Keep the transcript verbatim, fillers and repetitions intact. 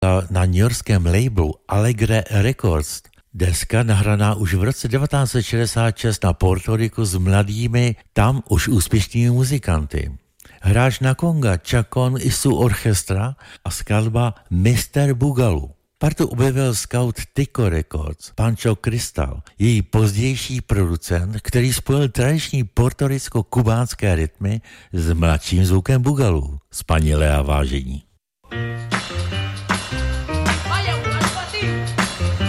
na newyorském labelu Alegre Records. Deska nahraná už v roce devatenáct set šedesát šest na Porto Riku s mladými, tam už úspěšnými muzikanty. Hráč na konga Chacon Isu Orchestra a skladba mister Boogaloo. Partu objevil scout Tico Records, Pancho Cristal, její pozdější producent, který spojil tradiční portoricko-kubánské rytmy s mladším zvukem boogaloo. Spanilé a vážení.